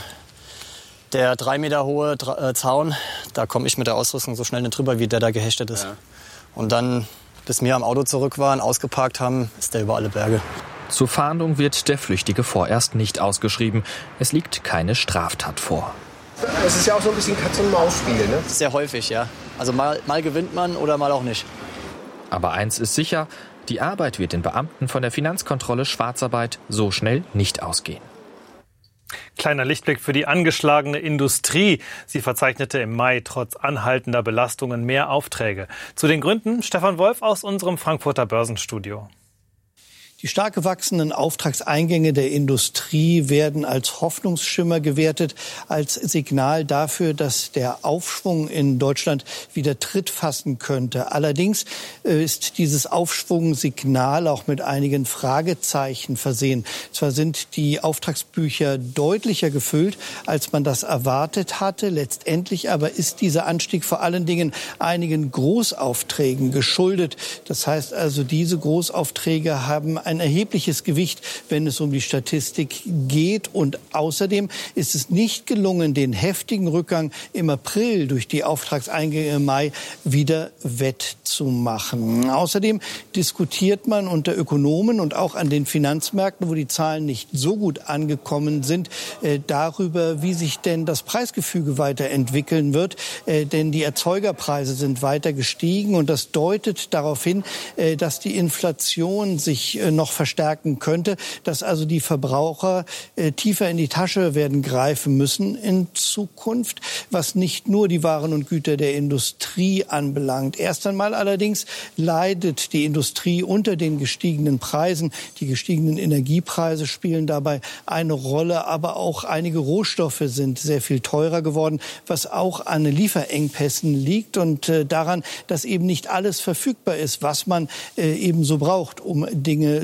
Der 3 Meter hohe Zaun, da komme ich mit der Ausrüstung so schnell nicht drüber, wie der da gehechtet ist. Ja. Und dann, bis wir am Auto zurück waren, ausgeparkt haben, ist der über alle Berge. Zur Fahndung wird der Flüchtige vorerst nicht ausgeschrieben. Es liegt keine Straftat vor. Es ist ja auch so ein bisschen Katz-und-Maus-Spiel, ne? Sehr häufig, ja. Also mal gewinnt man oder mal auch nicht. Aber eins ist sicher, die Arbeit wird den Beamten von der Finanzkontrolle Schwarzarbeit so schnell nicht ausgehen. Kleiner Lichtblick für die angeschlagene Industrie. Sie verzeichnete im Mai trotz anhaltender Belastungen mehr Aufträge. Zu den Gründen Stefan Wolf aus unserem Frankfurter Börsenstudio. Die stark gewachsenen Auftragseingänge der Industrie werden als Hoffnungsschimmer gewertet, als Signal dafür, dass der Aufschwung in Deutschland wieder Tritt fassen könnte. Allerdings ist dieses Aufschwungsignal auch mit einigen Fragezeichen versehen. Zwar sind die Auftragsbücher deutlicher gefüllt, als man das erwartet hatte. Letztendlich aber ist dieser Anstieg vor allen Dingen einigen Großaufträgen geschuldet. Das heißt also, diese Großaufträge haben ein erhebliches Gewicht, wenn es um die Statistik geht. Und außerdem ist es nicht gelungen, den heftigen Rückgang im April durch die Auftragseingänge im Mai wieder wettzumachen. Außerdem diskutiert man unter Ökonomen und auch an den Finanzmärkten, wo die Zahlen nicht so gut angekommen sind, darüber, wie sich denn das Preisgefüge weiterentwickeln wird. Denn die Erzeugerpreise sind weiter gestiegen und das deutet darauf hin, dass die Inflation sich noch verstärken könnte, dass also die Verbraucher tiefer in die Tasche werden greifen müssen in Zukunft, was nicht nur die Waren und Güter der Industrie anbelangt. Erst einmal allerdings leidet die Industrie unter den gestiegenen Preisen. Die gestiegenen Energiepreise spielen dabei eine Rolle, aber auch einige Rohstoffe sind sehr viel teurer geworden, was auch an Lieferengpässen liegt und daran, dass eben nicht alles verfügbar ist, was man eben so braucht, um Dinge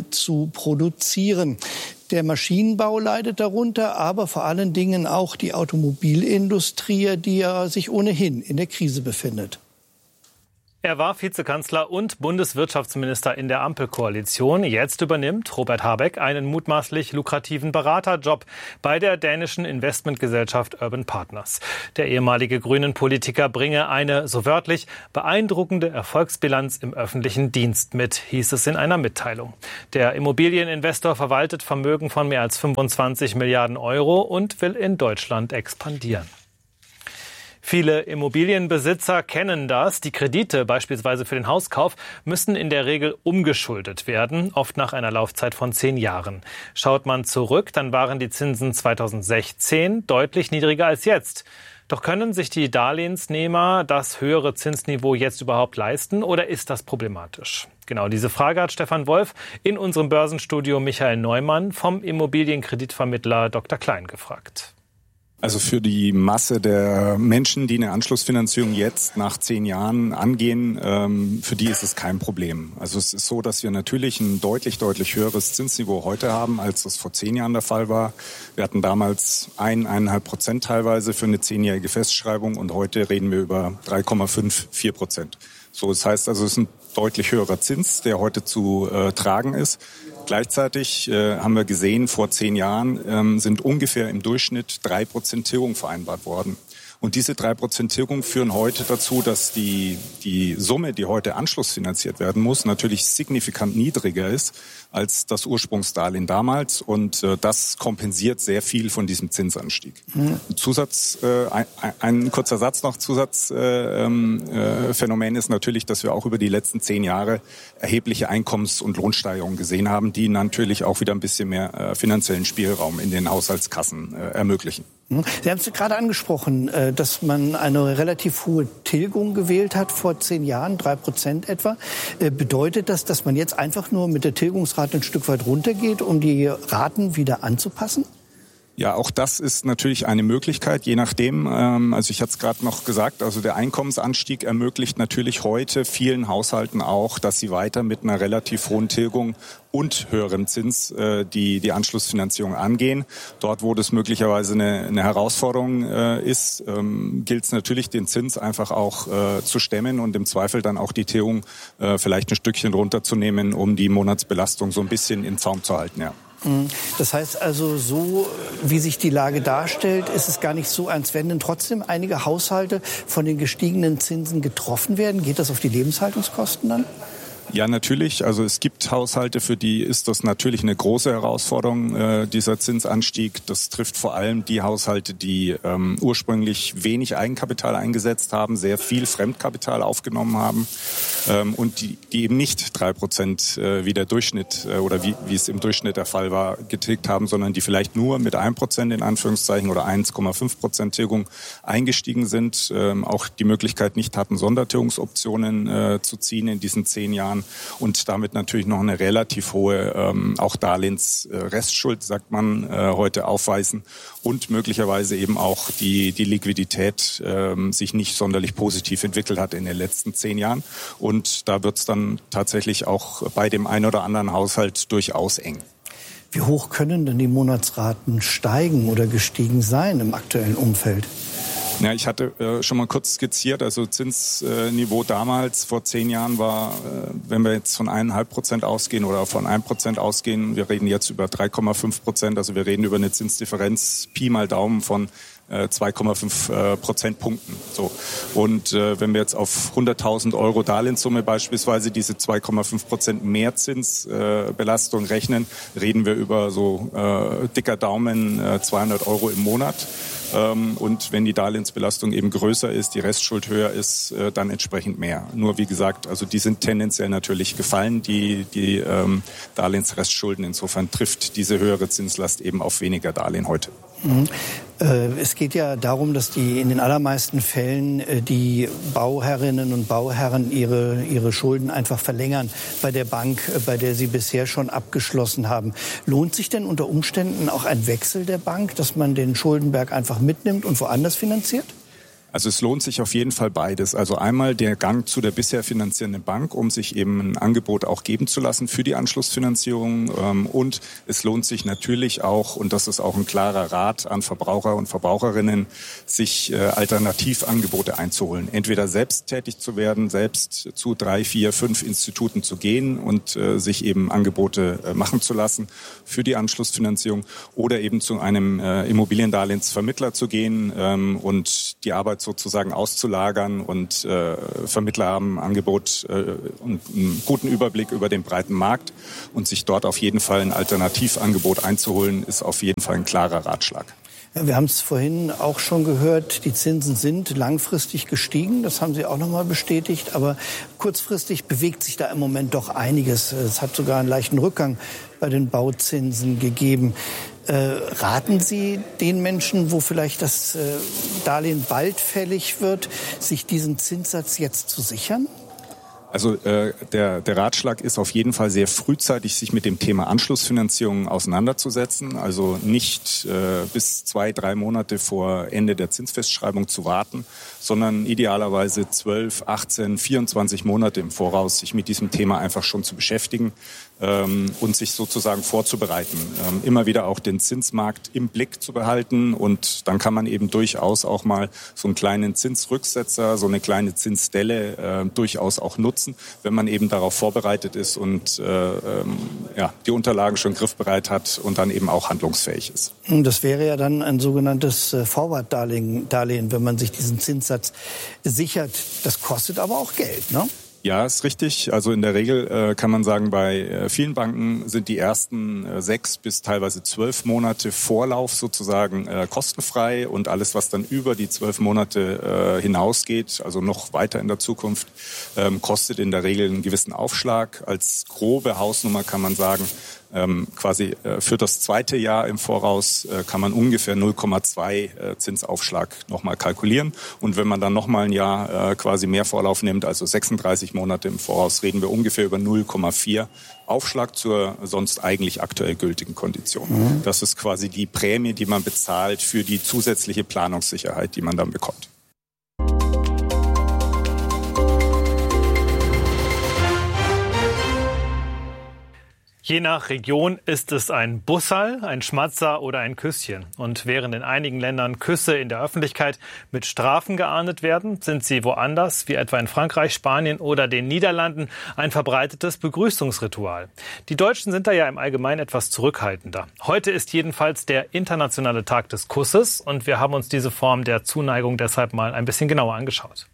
zu produzieren. Der Maschinenbau leidet darunter, aber vor allen Dingen auch die Automobilindustrie, die ja sich ohnehin in der Krise befindet. Er war Vizekanzler und Bundeswirtschaftsminister in der Ampelkoalition. Jetzt übernimmt Robert Habeck einen mutmaßlich lukrativen Beraterjob bei der dänischen Investmentgesellschaft Urban Partners. Der ehemalige Grünen-Politiker bringe eine, so wörtlich, beeindruckende Erfolgsbilanz im öffentlichen Dienst mit, hieß es in einer Mitteilung. Der Immobilieninvestor verwaltet Vermögen von mehr als 25 Milliarden Euro und will in Deutschland expandieren. Viele Immobilienbesitzer kennen das. Die Kredite, beispielsweise für den Hauskauf, müssen in der Regel umgeschuldet werden, oft nach einer Laufzeit von 10 Jahren. Schaut man zurück, dann waren die Zinsen 2016 deutlich niedriger als jetzt. Doch können sich die Darlehensnehmer das höhere Zinsniveau jetzt überhaupt leisten oder ist das problematisch? Genau diese Frage hat Stefan Wolf in unserem Börsenstudio Michael Neumann vom Immobilienkreditvermittler Dr. Klein gefragt. Also für die Masse der Menschen, die eine Anschlussfinanzierung jetzt nach 10 Jahren angehen, für die ist es kein Problem. Also es ist so, dass wir natürlich ein deutlich höheres Zinsniveau heute haben, als das vor 10 Jahren der Fall war. Wir hatten damals 1,5% teilweise für eine 10-jährige Festschreibung und heute reden wir über 3,5-4%. So, das heißt also, es ist ein deutlich höherer Zins, der heute zu tragen ist. Gleichzeitig haben wir gesehen, vor 10 Jahren sind ungefähr im Durchschnitt 3% Tilgung vereinbart worden. Und diese 3% Tilgung führen heute dazu, dass die Summe, die heute anschlussfinanziert werden muss, natürlich signifikant niedriger ist als das Ursprungsdarlehen damals. Und das kompensiert sehr viel von diesem Zinsanstieg. Ein kurzer Satz noch, Zusatzphänomen ist natürlich, dass wir auch über die letzten 10 Jahre erhebliche Einkommens- und Lohnsteigerungen gesehen haben, die natürlich auch wieder ein bisschen mehr finanziellen Spielraum in den Haushaltskassen ermöglichen. Sie haben es gerade angesprochen, dass man eine relativ hohe Tilgung gewählt hat vor 10 Jahren, 3% etwa. Bedeutet das, dass man jetzt einfach nur mit der Tilgungsrate ein Stück weit runtergeht, um die Raten wieder anzupassen? Ja, auch das ist natürlich eine Möglichkeit, je nachdem. Also ich hatte es gerade noch gesagt, also der Einkommensanstieg ermöglicht natürlich heute vielen Haushalten auch, dass sie weiter mit einer relativ hohen Tilgung und höherem Zins die Anschlussfinanzierung angehen. Dort, wo das möglicherweise eine Herausforderung ist, gilt es natürlich, den Zins einfach auch zu stemmen und im Zweifel dann auch die Tilgung vielleicht ein Stückchen runterzunehmen, um die Monatsbelastung so ein bisschen in Zaum zu halten, ja. Das heißt also, so wie sich die Lage darstellt, ist es gar nicht so, als wenn denn trotzdem einige Haushalte von den gestiegenen Zinsen getroffen werden. Geht das auf die Lebenshaltungskosten dann? Ja, natürlich. Also es gibt Haushalte, für die ist das natürlich eine große Herausforderung, dieser Zinsanstieg. Das trifft vor allem die Haushalte, die ursprünglich wenig Eigenkapital eingesetzt haben, sehr viel Fremdkapital aufgenommen haben und die eben nicht 3% wie der Durchschnitt oder wie es im Durchschnitt der Fall war, getilgt haben, sondern die vielleicht nur mit 1% in Anführungszeichen oder 1,5% Tilgung eingestiegen sind, auch die Möglichkeit nicht hatten, Sondertilgungsoptionen zu ziehen in diesen 10 Jahren. Und damit natürlich noch eine relativ hohe auch Darlehensrestschuld, sagt man, heute aufweisen und möglicherweise eben auch die Liquidität sich nicht sonderlich positiv entwickelt hat in den letzten 10 Jahren. Und da wird es dann tatsächlich auch bei dem einen oder anderen Haushalt durchaus eng. Wie hoch können denn die Monatsraten steigen oder gestiegen sein im aktuellen Umfeld? Ja, ich hatte schon mal kurz skizziert, also Zinsniveau damals vor 10 Jahren war, wenn wir jetzt von 1,5% ausgehen oder von 1% ausgehen, wir reden jetzt über 3,5%, also wir reden über eine Zinsdifferenz Pi mal Daumen von 2,5 Prozentpunkten. So. Und wenn wir jetzt auf 100.000 Euro Darlehenssumme beispielsweise diese 2,5% Mehrzinsbelastung rechnen, reden wir über so dicker Daumen 200 Euro im Monat. Und wenn die Darlehensbelastung eben größer ist, die Restschuld höher ist, dann entsprechend mehr. Nur wie gesagt, also die sind tendenziell natürlich gefallen, die Darlehensrestschulden. Insofern trifft diese höhere Zinslast eben auf weniger Darlehen heute. Es geht ja darum, dass in den allermeisten Fällen die Bauherrinnen und Bauherren ihre Schulden einfach verlängern bei der Bank, bei der sie bisher schon abgeschlossen haben. Lohnt sich denn unter Umständen auch ein Wechsel der Bank, dass man den Schuldenberg einfach mitnimmt und woanders finanziert? Also es lohnt sich auf jeden Fall beides. Also einmal der Gang zu der bisher finanzierenden Bank, um sich eben ein Angebot auch geben zu lassen für die Anschlussfinanzierung. Und es lohnt sich natürlich auch, und das ist auch ein klarer Rat an Verbraucher und Verbraucherinnen, sich Alternativangebote einzuholen. Entweder selbst tätig zu werden, selbst zu 3, 4, 5 Instituten zu gehen und sich eben Angebote machen zu lassen für die Anschlussfinanzierung oder eben zu einem Immobiliendarlehensvermittler zu gehen und die Arbeit sozusagen auszulagern und Vermittler haben ein Angebot und einen guten Überblick über den breiten Markt und sich dort auf jeden Fall ein Alternativangebot einzuholen, ist auf jeden Fall ein klarer Ratschlag. Ja, wir haben es vorhin auch schon gehört, die Zinsen sind langfristig gestiegen, das haben Sie auch noch mal bestätigt, aber kurzfristig bewegt sich da im Moment doch einiges. Es hat sogar einen leichten Rückgang bei den Bauzinsen gegeben. Raten Sie den Menschen, wo vielleicht das Darlehen bald fällig wird, sich diesen Zinssatz jetzt zu sichern? Also der Ratschlag ist auf jeden Fall sehr frühzeitig, sich mit dem Thema Anschlussfinanzierung auseinanderzusetzen. Also nicht bis 2, 3 Monate vor Ende der Zinsfestschreibung zu warten, sondern idealerweise 12, 18, 24 Monate im Voraus sich mit diesem Thema einfach schon zu beschäftigen und sich sozusagen vorzubereiten. Immer wieder auch den Zinsmarkt im Blick zu behalten und dann kann man eben durchaus auch mal so einen kleinen Zinsrücksetzer, so eine kleine Zinsdelle durchaus auch nutzen, wenn man eben darauf vorbereitet ist und die Unterlagen schon griffbereit hat und dann eben auch handlungsfähig ist. Das wäre ja dann ein sogenanntes Forward-Darlehen, wenn man sich diesen Zinssatz sichert. Das kostet aber auch Geld, ne? Ja, ist richtig. Also in der Regel kann man sagen, bei vielen Banken sind die ersten 6 bis teilweise 12 Monate Vorlauf sozusagen kostenfrei und alles, was dann über die 12 Monate hinausgeht, also noch weiter in der Zukunft, kostet in der Regel einen gewissen Aufschlag. Als grobe Hausnummer kann man sagen, quasi für das zweite Jahr im Voraus kann man ungefähr 0,2 Zinsaufschlag nochmal kalkulieren. Und wenn man dann nochmal ein Jahr quasi mehr Vorlauf nimmt, also 36 Monate im Voraus, reden wir ungefähr über 0,4 Aufschlag zur sonst eigentlich aktuell gültigen Kondition. Das ist quasi die Prämie, die man bezahlt für die zusätzliche Planungssicherheit, die man dann bekommt. Je nach Region ist es ein Bussal, ein Schmatzer oder ein Küsschen. Und während in einigen Ländern Küsse in der Öffentlichkeit mit Strafen geahndet werden, sind sie woanders, wie etwa in Frankreich, Spanien oder den Niederlanden, ein verbreitetes Begrüßungsritual. Die Deutschen sind da ja im Allgemeinen etwas zurückhaltender. Heute ist jedenfalls der internationale Tag des Kusses und wir haben uns diese Form der Zuneigung deshalb mal ein bisschen genauer angeschaut.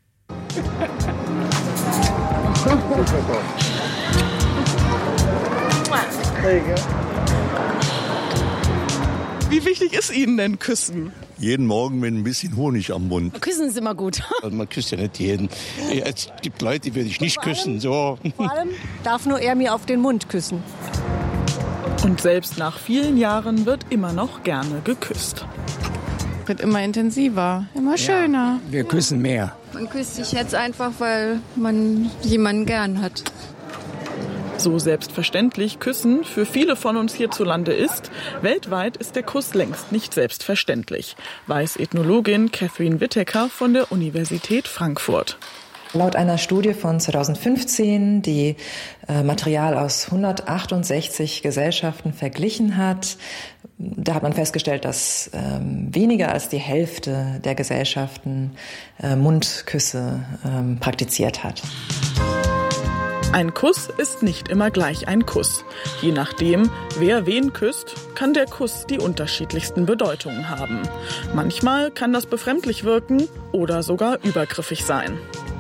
Wie wichtig ist Ihnen denn Küssen? Jeden Morgen mit ein bisschen Honig am Mund. Küssen ist immer gut. Also man küsst ja nicht jeden. Es gibt Leute, die würde ich nicht küssen. So. Vor allem darf nur er mir auf den Mund küssen. Und selbst nach vielen Jahren wird immer noch gerne geküsst. Wird immer intensiver, immer schöner. Ja, wir küssen mehr. Man küsst sich jetzt einfach, weil man jemanden gern hat. So selbstverständlich Küssen für viele von uns hierzulande ist, weltweit ist der Kuss längst nicht selbstverständlich, weiß Ethnologin Catherine Whittaker von der Universität Frankfurt. Laut einer Studie von 2015, die Material aus 168 Gesellschaften verglichen hat, da hat man festgestellt, dass weniger als die Hälfte der Gesellschaften Mundküsse praktiziert hat. Ein Kuss ist nicht immer gleich ein Kuss. Je nachdem, wer wen küsst, kann der Kuss die unterschiedlichsten Bedeutungen haben. Manchmal kann das befremdlich wirken oder sogar übergriffig sein.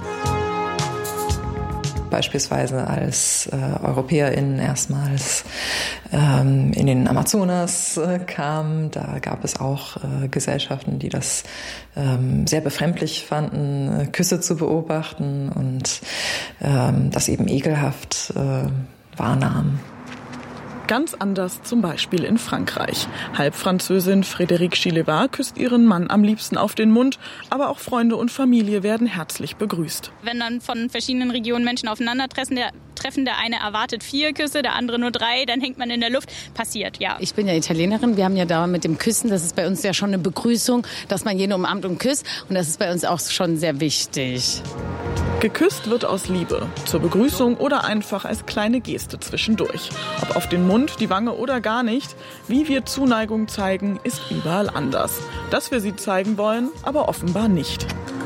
Beispielsweise als EuropäerInnen erstmals in den Amazonas kamen. Da gab es auch Gesellschaften, die das sehr befremdlich fanden, Küsse zu beobachten und das eben ekelhaft wahrnahmen. Ganz anders zum Beispiel in Frankreich. Halbfranzösin Frédérique Chileva küsst ihren Mann am liebsten auf den Mund, aber auch Freunde und Familie werden herzlich begrüßt. Wenn dann von verschiedenen Regionen Menschen aufeinandertreffen, aufeinandertreffen. Der eine erwartet 4 Küsse, der andere nur 3, dann hängt man in der Luft. Passiert, ja. Ich bin ja Italienerin. Wir haben ja da mit dem Küssen, das ist bei uns ja schon eine Begrüßung, dass man jeden umarmt und küsst. Und das ist bei uns auch schon sehr wichtig. Geküsst wird aus Liebe, zur Begrüßung oder einfach als kleine Geste zwischendurch. Ob auf den Mund, die Wange oder gar nicht, wie wir Zuneigung zeigen, ist überall anders. Dass wir sie zeigen wollen, aber offenbar nicht.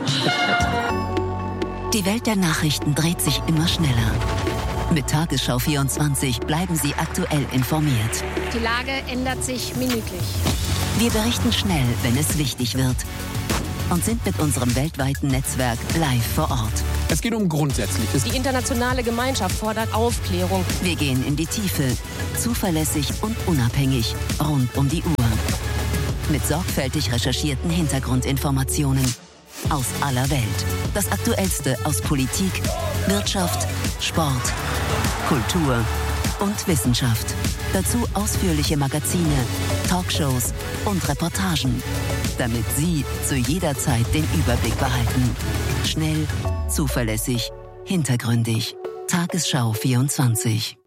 Die Welt der Nachrichten dreht sich immer schneller. Mit Tagesschau 24 bleiben Sie aktuell informiert. Die Lage ändert sich minütlich. Wir berichten schnell, wenn es wichtig wird. Und sind mit unserem weltweiten Netzwerk live vor Ort. Es geht um Grundsätzliches. Die internationale Gemeinschaft fordert Aufklärung. Wir gehen in die Tiefe, zuverlässig und unabhängig, rund um die Uhr. Mit sorgfältig recherchierten Hintergrundinformationen aus aller Welt. Das Aktuellste aus Politik, Wirtschaft, Sport, Kultur und Wissenschaft. Dazu ausführliche Magazine, Talkshows und Reportagen, damit Sie zu jeder Zeit den Überblick behalten. Schnell, zuverlässig, hintergründig. Tagesschau 24.